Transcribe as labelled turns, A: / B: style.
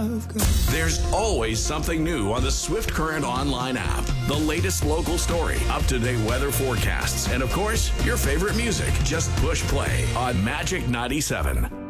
A: love gun.
B: There's always something new on the Swift Current online app. The latest local story, up-to-date weather forecasts, and of course, your favorite music. Just push play on Magic 97.